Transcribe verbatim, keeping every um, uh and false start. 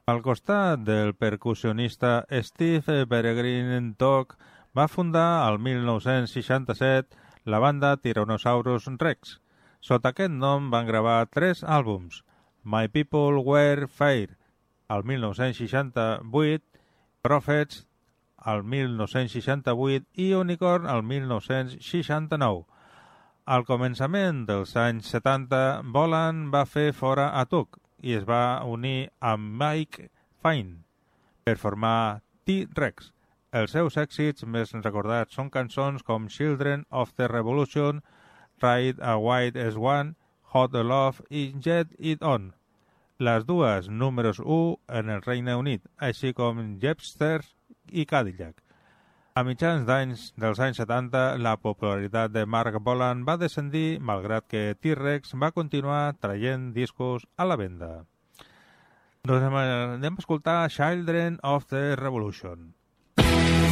Al costat del percussionista Steve Peregrine Toc va fundar el mil nou-cents seixanta-set la banda Tyrannosaurus Rex. Sota aquest nom van gravar tres àlbums: My People Were Fair, el mil nou-cents seixanta-vuit, Prophets, el mil nou-cents seixanta-vuit i Unicorn, el mil nou-cents seixanta-nou. Al començament dels anys setanta, Bolan va fer fora a Toc i es va unir amb Mike Fine per formar T-Rex. Els seus èxits més recordats són cançons com Children of the Revolution, Ride a White Swan, Hot Love i Get It On. Les dues números u en el Regne Unit, així com Jepsters i Cadillac. A mitjans d'anys dels anys setanta, la popularitat de Marc Bolan va descendir, malgrat que T-Rex va continuar traient discos a la venda. Doncs anem a escoltar Children of the Revolution.